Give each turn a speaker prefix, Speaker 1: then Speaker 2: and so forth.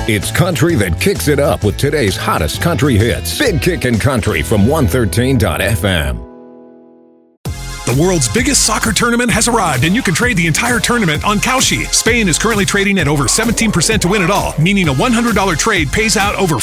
Speaker 1: It's country that kicks it up with today's hottest country hits. Big Kickin' Country from 113.fm.
Speaker 2: The world's biggest soccer tournament has arrived, and you can trade the entire tournament on Kalshi. Spain is currently trading at over 17% to win it all, meaning a $100 trade pays out over